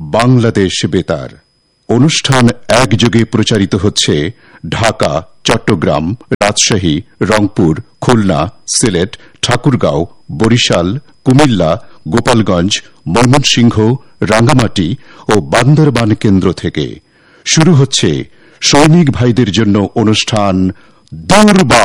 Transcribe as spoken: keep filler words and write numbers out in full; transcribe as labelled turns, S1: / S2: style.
S1: বাংলাদেশ বেতার। অনুষ্ঠান একযোগে প্রচারিত হচ্ছে ঢাকা, চট্টগ্রাম, রাজশাহী, রংপুর, খুলনা, সিলেট, ঠাকুরগাঁও, বরিশাল, কুমিল্লা, গোপালগঞ্জ, ময়মনসিংহ, রাঙ্গামাটি ও বান্দরবান কেন্দ্র থেকে। শুরু হচ্ছে সৈনিক ভাইদের জন্য অনুষ্ঠান দুর্বা।